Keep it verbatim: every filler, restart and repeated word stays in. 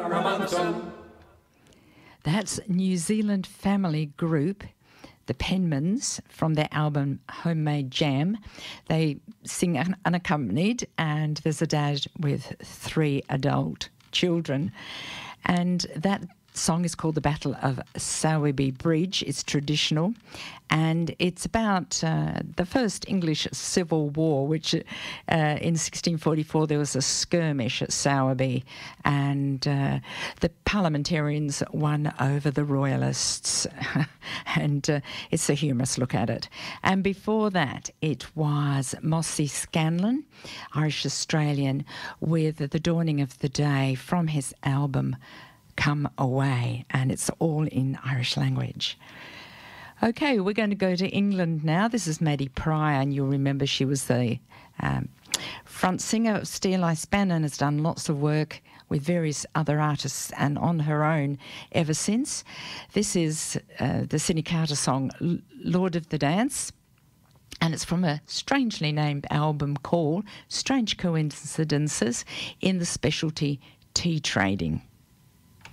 Caramanson. That's New Zealand family group, the Penmans, from their album Homemade Jam. They sing un- unaccompanied, and there's a dad with three adult children. And that song is called The Battle of Sowerby Bridge. It's traditional, and it's about uh, the first English Civil War, which uh, in sixteen forty-four there was a skirmish at Sowerby, and uh, the parliamentarians won over the royalists, and uh, it's a humorous look at it. And before that, it was Mossy Scanlon, Irish-Australian, with The Dawning of the Day from his album Come Away, and it's all in Irish language. Okay, we're going to go to England now. This is Maddie Pryor, and you'll remember she was the um, front singer of Steel Eye Span and has done lots of work with various other artists and on her own ever since. This is uh, the Sydney Carter song Lord of the Dance, and it's from a strangely named album called Strange Coincidences in the Specialty Tea Trading.